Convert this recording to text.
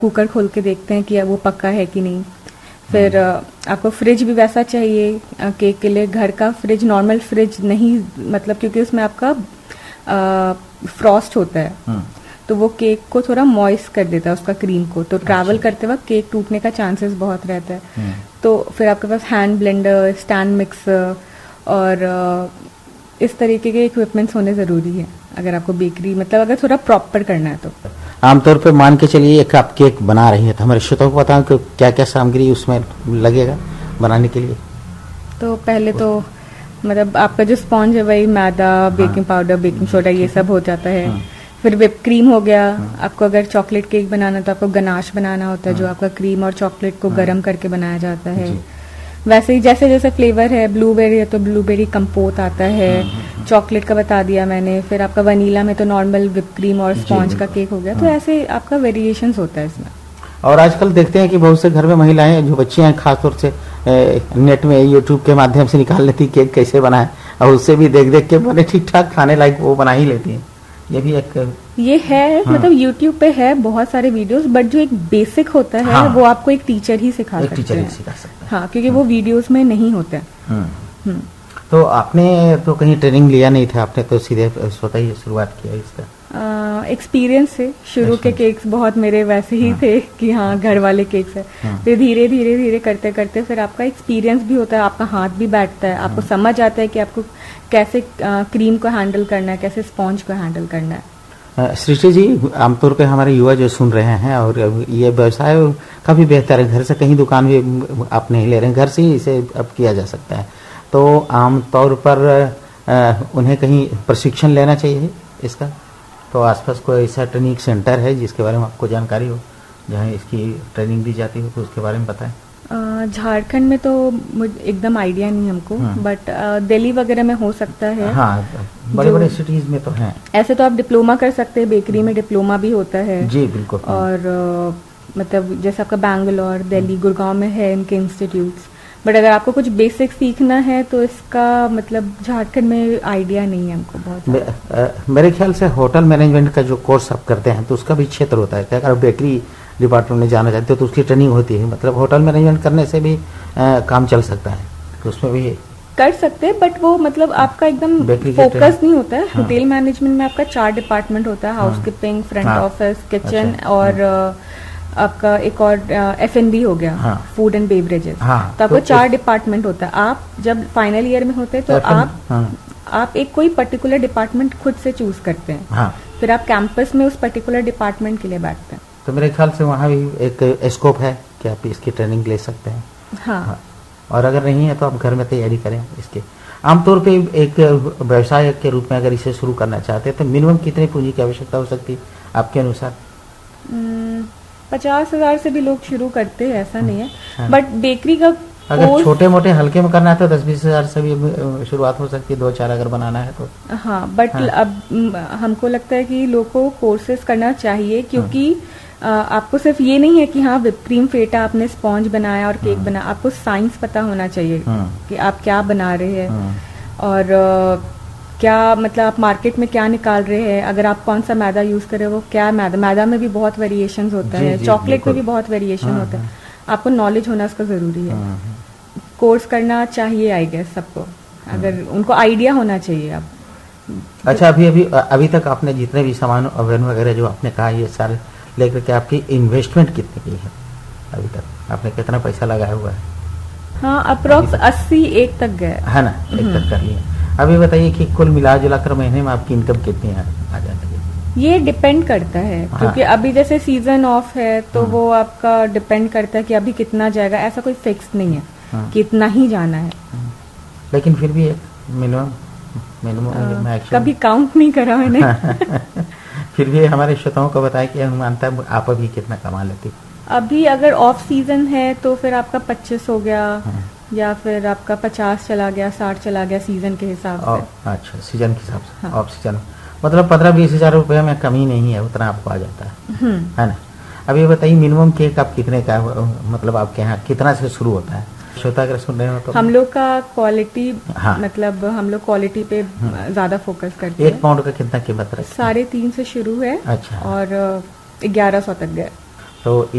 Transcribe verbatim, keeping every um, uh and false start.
Cooker खोल के देखते हैं कि वो पक्का है कि नहीं। फिर आपको फ्रिज भी वैसा चाहिए केक के लिए, घर का फ्रिज, नॉर्मल फ्रिज नहीं, मतलब क्योंकि उसमें आपका फ्रॉस्ट होता है तो वो केक को थोड़ा मॉइस्ट कर देता है उसका क्रीम को, तो ट्रैवल अच्छा। करते वक्त केक टूटने का चांसेस बहुत रहता है। तो फिर आपके पास हैंड ब्लेंडर, स्टैंड मिक्सर और इस तरीके के इक्विपमेंट्स होने ज़रूरी है अगर आपको बेकरी, मतलब अगर थोड़ा प्रॉपर करना है। तो आमतौर पे मान के चलिए एक आप केक बना रही है तो हमारे श्रोताओं को बताएं कि क्या क्या सामग्री उसमें लगेगा बनाने के लिए। तो पहले तो मतलब आपका जो स्पॉन्ज है वही मैदा, बेकिंग पाउडर, बेकिंग सोडा, ये सब हो जाता है। फिर whip क्रीम हो गया। आपको अगर चॉकलेट केक बनाना तो आपको गनाश बनाना होता है जो आपका क्रीम और चॉकलेट को गर्म करके बनाया जाता है। वैसे ही जैसे जैसे फ्लेवर है, ब्लूबेरी है तो ब्लूबेरी कंपोट आता है, चॉकलेट का बता दिया मैंने। फिर आपका वनीला में तो नॉर्मल whip क्रीम और स्पॉन्ज का केक हो गया। तो ऐसे आपका वेरिएशंस होता है इसमें। और आजकल देखते हैं कि बहुत से घर में महिलाएं जो बच्चियां हैं खासतौर से नेट में यूट्यूब के माध्यम से निकाल लेती केक कैसे बनाए, और उससे भी देख देख के बड़े ठीक ठाक खाने लायक वो बना ही लेती हैं। ये भी एक ये है हाँ। मतलब YouTube पे है बहुत सारे वीडियोस, बट जो एक बेसिक होता है हाँ। वो आपको एक टीचर ही सिखा एक सकते टीचर हैं। ही सिखा सकते हैं हाँ, क्योंकि वो वीडियोस में नहीं होते हैं। तो आपने तो कहीं ट्रेनिंग लिया नहीं था, आपने तो सीधे स्वतः ही शुरुआत किया इसका? एक्सपीरियंस से शुरू के केक्स बहुत मेरे वैसे ही हाँ। थे कि हाँ घर वाले केक्स है। हाँ। फिर धीरे धीरे धीरे करते करते फिर आपका एक्सपीरियंस भी होता है, आपका हाथ भी बैठता है, आपको हाँ। समझ आता है कि आपको कैसे क्रीम को हैंडल करना है, कैसे स्पॉन्ज को हैंडल करना है। सृष्टि जी, आमतौर पे हमारे युवा जो सुन रहे हैं और ये व्यवसाय काफी बेहतर है, घर से कहीं दुकान भी आप नहीं ले रहे हैं, घर से ही इसे अब किया जा सकता है। तो आमतौर पर उन्हें कहीं प्रशिक्षण लेना चाहिए इसका? तो आसपास कोई ऐसा ट्रेनिंग सेंटर है जिसके बारे में आपको जानकारी हो, जहाँ इसकी ट्रेनिंग दी जाती हो, तो उसके बारे में बताएं। झारखंड में तो मुझे एकदम आइडिया नहीं हमको, बट दिल्ली वगैरह में हो सकता है। हाँ, बड़े बड़े सिटीज में तो हैं। ऐसे तो आप डिप्लोमा कर सकते हैं, बेकरी में डिप्लोमा भी होता है। जी बिल्कुल। और मतलब जैसे आपका बैंगलोर, दिल्ली, गुड़गांव में है इनके इंस्टीट्यूट्स। बट अगर आपको कुछ बेसिक सीखना है तो इसका मतलब झारखंड में आइडिया नहीं है हमको बहुत। मे, आ, मेरे ख्याल से होटल मैनेजमेंट का जो कोर्स आप करते हैं तो उसका भी क्षेत्र होता है। अगर बेकरी डिपार्टमेंट में जाना चाहते हो तो उसकी ट्रेनिंग होती है, मतलब होटल मैनेजमेंट करने से भी आ, काम चल सकता है, तो उसमें भी कर सकते हैं। बट वो मतलब आपका एकदम फोकस नहीं होता है। हाँ। होटल मैनेजमेंट में आपका चार डिपार्टमेंट होता है, house keeping, front office, kitchen और आपका एक और एफ एन बी हो गया, हाँ। Food and beverages. हाँ। तो आपको तो चार डिपार्टमेंट होता है। आप जब फाइनल ईयर में होते हैं तो आप हाँ। आप एक कोई पर्टिकुलर डिपार्टमेंट खुद से चूज करते हैं। हाँ। फिर आप कैंपस में उस पर्टिकुलर डिपार्टमेंट के लिए बैठते हैं। तो मेरे ख्याल से वहाँ भी एक स्कोप है कि आप इसकी ट्रेनिंग ले सकते हैं। हाँ। हाँ। और अगर नहीं है तो आप घर में तैयारी करें इसके। आमतौर पे एक व्यवसाय के रूप में अगर इसे शुरू करना चाहते हैं तो मिनिमम कितनी पूंजी की आवश्यकता हो सकती है आपके अनुसार? पचास हजार से भी लोग शुरू करते हैं, ऐसा नहीं है। हाँ। बट बेकरी का अगर छोटे मोटे हल्के में करना है तो दस बीस हजार से भी शुरुआत हो सकती है, दो चार अगर बनाना है तो। हाँ, बट हाँ। अब हमको लगता है कि लोगों को कोर्सेज करना चाहिए, क्योंकि हाँ। आपको सिर्फ ये नहीं है कि हाँ whip क्रीम फेटा, आपने स्पॉन्ज बनाया और केक हाँ। बनाया। आपको साइंस पता होना चाहिए हाँ। कि आप क्या बना रहे हैं हाँ। और क्या मतलब आप मार्केट में क्या निकाल रहे हैं। अगर आप कौन सा मैदा यूज कर रहे हो, वो क्या मैदा, मैदा में भी बहुत वेरिएशंस होता है, चॉकलेट में भी बहुत वेरिएशन हाँ, होता है। आपको नॉलेज होना उसका जरूरी है। हाँ, कोर्स करना चाहिए आई गेस सबको, अगर उनको आइडिया होना चाहिए। आप अच्छा, अभी अभी अभी तक आपने जितने भी सामान ओवन वगैरह जो आपने कहा ये सारे लेकर के आपकी इन्वेस्टमेंट कितनी की है अभी तक? आपने कितना पैसा लगाया हुआ है? हाँ, अप्रोक्स अस्सी एक तक गए है ना, एक तक कर लिया। अभी बताइए कि कुल मिला जुलाकर महीने में आपकी इनकम कितनी आ जाती है? ये डिपेंड करता है। हाँ। क्योंकि अभी जैसे सीजन ऑफ है तो हाँ। वो आपका डिपेंड करता है कि अभी कितना जाएगा, ऐसा कोई फिक्स नहीं है हाँ। कि इतना ही जाना है। हाँ। लेकिन फिर भी एक मिनिमम मिनिमम कभी काउंट नहीं करा मैंने। फिर भी हमारे श्रोताओं को बताया कि अनुमानता आप अभी कितना कमा लेती? अभी अगर ऑफ सीजन है तो फिर आपका पच्चीस हो गया हाँ। या फिर आपका पचास चला गया, साठ चला गया, सीजन के हिसाब से। अच्छा, सीजन के हिसाब से हाँ। ऑफ सीजन मतलब पंद्रह बीस हजार रुपये में कमी नहीं है, उतना आपको आ जाता है, है ना। अब ये बताइए मिनिमम केक आप कितने का, मतलब आपके यहाँ कितना से शुरू होता है? श्रोता अगर सुन रहे हो तो। हम लोग का क्वालिटी हाँ। मतलब हम लोग क्वालिटी पे ज्यादा फोकस करते हैं। एक पाउंड का कितना कीमत रखते हैं? साढ़े तीन से शुरू है। अच्छा। और ग्यारह सौ तक गए। तो